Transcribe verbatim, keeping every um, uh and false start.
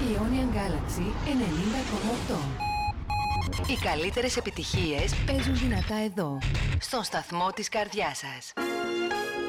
Ionian Galaxy ενενήντα κόμμα οκτώ. Οι καλύτερες επιτυχίες παίζουν δυνατά εδώ, στον σταθμό της καρδιάς σας.